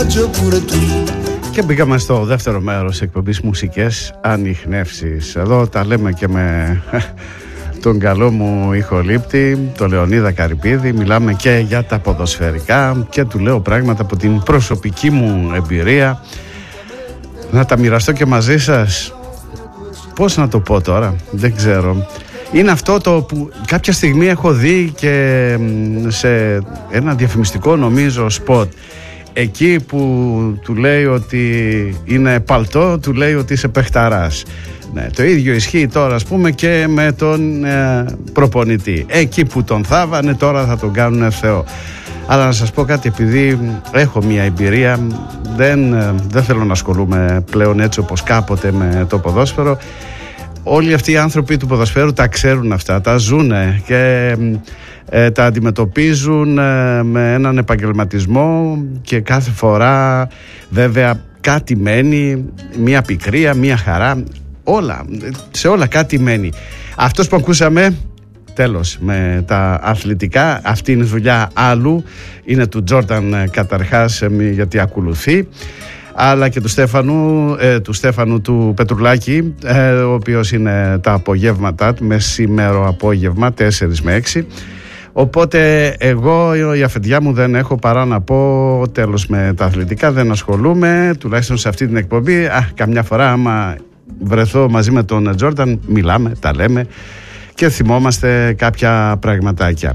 Και μπήκαμε στο δεύτερο μέρος εκπομπής Μουσικές Ανιχνεύσεις. Εδώ τα λέμε και με τον καλό μου ηχολήπτη, τον Λεωνίδα Καρυπίδη. Μιλάμε και για τα ποδοσφαιρικά και του λέω πράγματα από την προσωπική μου εμπειρία. Να τα μοιραστώ και μαζί σας. Πώς να το πω τώρα, δεν ξέρω. Είναι αυτό το που κάποια στιγμή έχω δει και σε ένα διαφημιστικό νομίζω σποτ. Εκεί που του λέει ότι είναι παλτό, του λέει ότι είσαι παιχταράς. Ναι, το ίδιο ισχύει τώρα ας πούμε και με τον προπονητή. Εκεί που τον θάβανε τώρα θα τον κάνουν Θεό. Αλλά να σας πω κάτι, επειδή έχω μια εμπειρία, δεν θέλω να ασχολούμαι πλέον έτσι όπως κάποτε με το ποδόσφαιρο. Όλοι αυτοί οι άνθρωποι του ποδοσφαίρου τα ξέρουν αυτά, τα ζουνε και τα αντιμετωπίζουν με έναν επαγγελματισμό και κάθε φορά βέβαια κάτι μένει, μια πικρία, μια χαρά, σε όλα κάτι μένει. Αυτός που ακούσαμε, τέλος με τα αθλητικά, αυτή είναι η δουλειά άλλου, είναι του Τζόρνταν καταρχάς γιατί ακολουθεί, αλλά και του Στέφανου του Πετρουλάκη, ο οποίος είναι τα απογεύματα, μεσήμερο απόγευμα 4 με 6. Οπότε εγώ η αφεντιά μου δεν έχω παρά να πω τέλος με τα αθλητικά, δεν ασχολούμαι, τουλάχιστον σε αυτή την εκπομπή. Καμιά φορά άμα βρεθώ μαζί με τον Τζόρνταν μιλάμε, τα λέμε και θυμόμαστε κάποια πραγματάκια.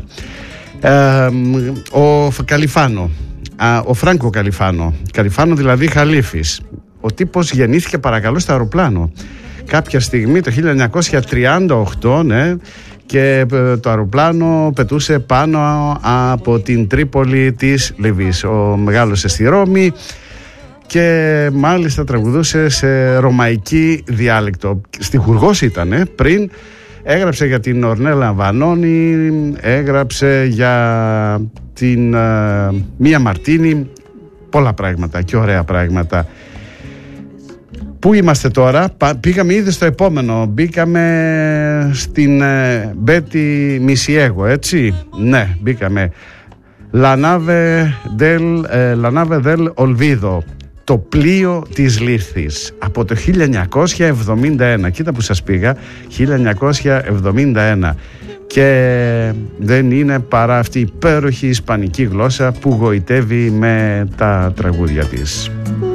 Ο Καλιφάνο, ο Φράνκο Καλιφάνο δηλαδή Χαλίφης, ο τύπος γεννήθηκε παρακαλώ στο αεροπλάνο κάποια στιγμή το 1938, ναι, και το αεροπλάνο πετούσε πάνω από την Τρίπολη της Λιβύης. Ο μεγάλωσε στη Ρώμη και μάλιστα τραγουδούσε σε ρωμαϊκή διάλεκτο. Στιχουργός ήταν πριν, έγραψε για την Ορνέλα Βανώνη, έγραψε για την Μία Μαρτίνη, πολλά πράγματα και ωραία πράγματα. Πού είμαστε τώρα? Πήγαμε ήδη στο επόμενο. Μπήκαμε στην Μπέτι Μισιέγο, έτσι? Ναι, μπήκαμε. Λανάβε δελ Ολβίδο, το πλοίο της Λύρθης, από το 1971. Κοίτα που σας πήγα, 1971. Και δεν είναι παρά αυτή η υπέροχη ισπανική γλώσσα που γοητεύει με τα τραγούδια της.